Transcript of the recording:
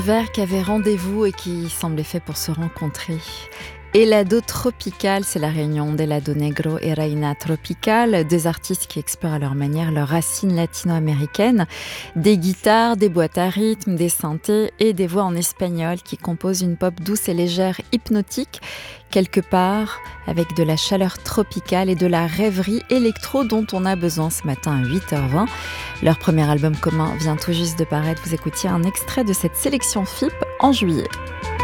Vers qui avaient rendez-vous et qui semblaient faits pour se rencontrer. Helado Tropical, c'est la réunion d'Helado Negro et Reina Tropical, deux artistes qui explorent à leur manière leurs racines latino-américaines, des guitares, des boîtes à rythme, des synthés et des voix en espagnol qui composent une pop douce et légère, hypnotique, quelque part avec de la chaleur tropicale et de la rêverie électro dont on a besoin ce matin à 8h20. Leur premier album commun vient tout juste de paraître, vous écoutiez un extrait de cette sélection FIP en juillet.